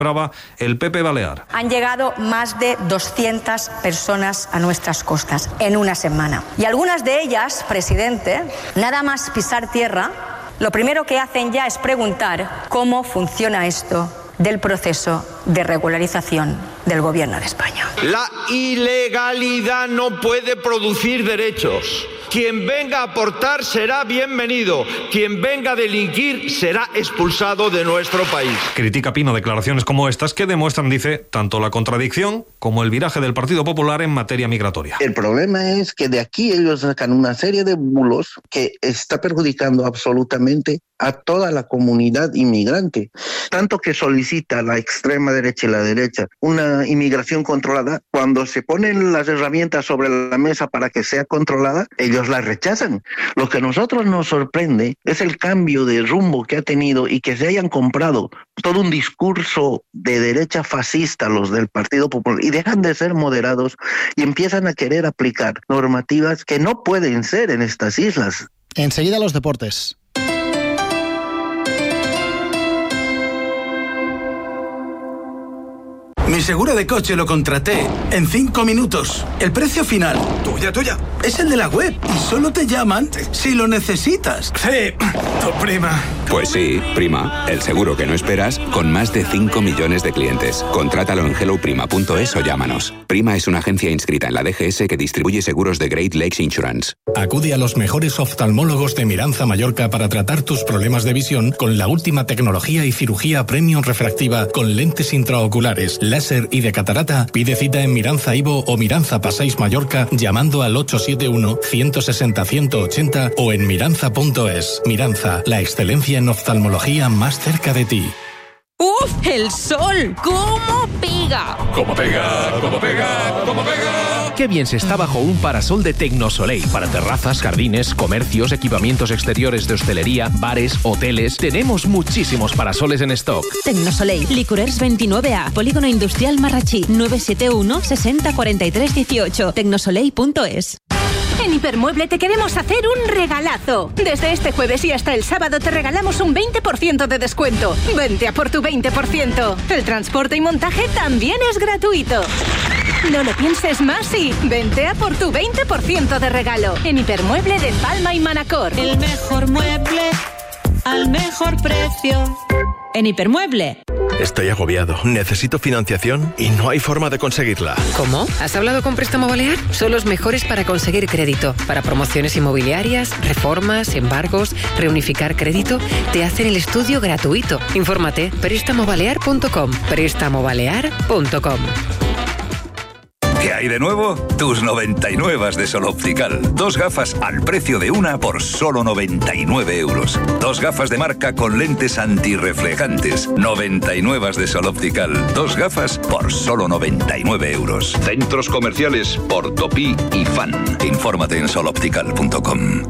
el PP Balear. Han llegado más de 200 personas a nuestras costas en una semana. Y algunas de ellas, presidente, nada más pisar tierra, lo primero que hacen ya es preguntar cómo funciona esto del proceso de regularización del Gobierno de España. La ilegalidad no puede producir derechos. Quien venga a aportar será bienvenido. Quien venga a delinquir será expulsado de nuestro país. Critica Pino declaraciones como estas que demuestran, dice, tanto la contradicción como el viraje del Partido Popular en materia migratoria. El problema es que de aquí ellos sacan una serie de bulos que está perjudicando absolutamente a toda la comunidad inmigrante. Tanto que solicita la extrema derecha y la derecha una inmigración controlada, cuando se ponen las herramientas sobre la mesa para que sea controlada, ellos la rechazan. Lo que a nosotros nos sorprende es el cambio de rumbo que ha tenido y que se hayan comprado todo un discurso de derecha fascista los del Partido Popular y dejan de ser moderados y empiezan a querer aplicar normativas que no pueden ser en estas islas. Enseguida los deportes. Mi seguro de coche lo contraté en 5 minutos. El precio final, tuya, es el de la web y solo te llaman si lo necesitas. Sí, tu prima. Pues sí, Prima, el seguro que no esperas con más de 5 millones de clientes. Contrátalo en helloprima.es o llámanos. Prima es una agencia inscrita en la DGS que distribuye seguros de Great Lakes Insurance. Acude a los mejores oftalmólogos de Miranza, Mallorca para tratar tus problemas de visión con la última tecnología y cirugía premium refractiva con lentes intraoculares, láser y de catarata. Pide cita en Miranza Ivo o Miranza Passeig Mallorca llamando al 871-160-180 o en miranza.es. Miranza, la excelencia en oftalmología más cerca de ti. ¡Uf! ¡El sol! ¿Cómo pega? ¡Cómo pega! ¡Cómo pega! ¡Cómo pega! Qué bien se está bajo un parasol de Tecnosoleil. Para terrazas, jardines, comercios, equipamientos exteriores de hostelería, bares, hoteles. Tenemos muchísimos parasoles en stock. Tecnosoleil, Licorers 29A, Polígono Industrial Marrachí, 971 60 43 18. Tecnosoleil.es. En Hipermueble te queremos hacer un regalazo. Desde este jueves y hasta el sábado te regalamos un 20% de descuento. Vente a por tu 20%. El transporte y montaje también es gratuito. No lo pienses más y vente a por tu 20% de regalo. En Hipermueble de Palma y Manacor. El mejor mueble al mejor precio. En Hipermueble. Estoy agobiado, necesito financiación y no hay forma de conseguirla. ¿Cómo? ¿Has hablado con Préstamo Balear? Son los mejores para conseguir crédito. Para promociones inmobiliarias, reformas, embargos, reunificar crédito, te hacen el estudio gratuito. Infórmate, prestamobalear.com, prestamobalear.com. ¿Qué hay de nuevo? Tus 99 de Sol Optical. 2 gafas al precio de una por solo 99 euros. 2 gafas de marca con lentes antirreflejantes. 99 de Sol Optical. 2 gafas por solo 99 euros. Centros comerciales Portopí y Fan. Infórmate en soloptical.com.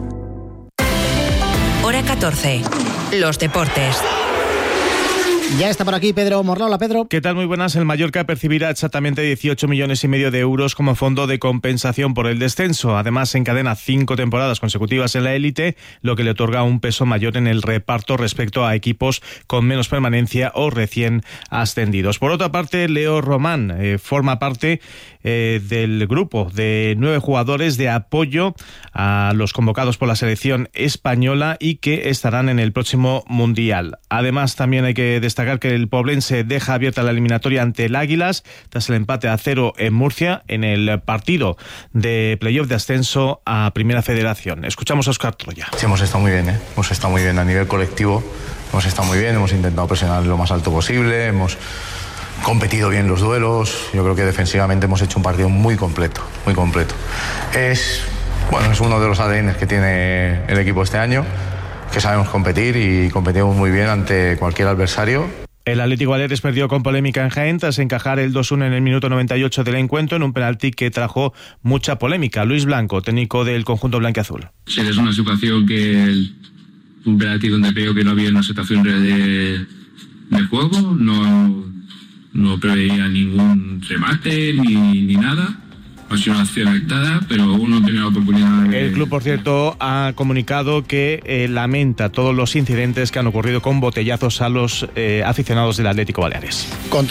Hora 14. Los deportes. Ya está por aquí Pedro Morla. Pedro. ¿Qué tal? Muy buenas. El Mallorca percibirá exactamente 18,5 millones de euros como fondo de compensación por el descenso. Además, encadena 5 temporadas consecutivas en la élite, lo que le otorga un peso mayor en el reparto respecto a equipos con menos permanencia o recién ascendidos. Por otra parte, Leo Román forma parte del grupo de 9 jugadores de apoyo a los convocados por la selección española y que estarán en el próximo Mundial. Además, también hay que destacar que el poblense deja abierta la eliminatoria ante el Águilas tras el empate a 0 en Murcia en el partido de playoff de ascenso a Primera Federación. Escuchamos a Óscar Troya. Sí, hemos estado muy bien, hemos estado muy bien a nivel colectivo, hemos estado muy bien, hemos intentado presionar lo más alto posible, hemos competido bien los duelos. Yo creo que defensivamente hemos hecho un partido muy completo, muy completo. Es uno de los ADNs que tiene el equipo este año, que sabemos competir y competimos muy bien ante cualquier adversario. El Atlético Baleares perdió con polémica en Jaén tras encajar el 2-1 en el minuto 98 del encuentro en un penalti que trajo mucha polémica. Luis Blanco, técnico del conjunto blanquiazul. Sí, es una situación un penalti donde veo que no había una situación de juego, no preveía ningún remate ni nada. ha sido una acción actada, pero uno tiene la oportunidad de... El club, por cierto, ha comunicado que lamenta todos los incidentes que han ocurrido con botellazos a los aficionados del Atlético Baleares.